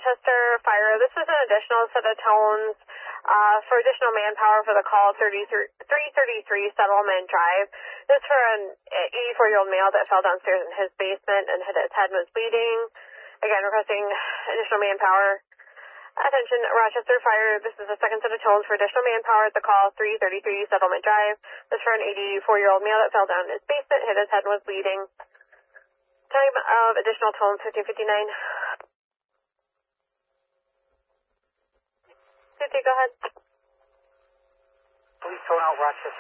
Rochester Fire. This is an additional set of tones for additional manpower for the call 333 Settlement Drive. This is for an 84-year-old male that fell downstairs in his basement and hit his head and was bleeding. Again, requesting additional manpower. Attention, Rochester Fire. This is the second set of tones for additional manpower at the call 333 Settlement Drive. This is for an 84-year-old male that fell down in his basement, hit his head and was bleeding. Time of additional tones 15:59. 50, go ahead. Please tone out Rochester.